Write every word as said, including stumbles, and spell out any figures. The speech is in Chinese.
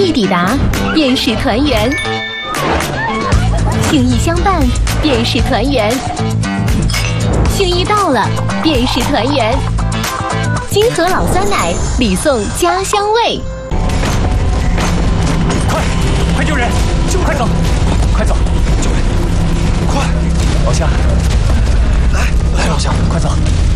一抵达，便是团圆；情谊相伴，便是团圆；心意到了，便是团圆。金河老酸奶，礼送家乡味。 快，快救人！救快走，快走，救人！快，老乡，来来，老乡，快走。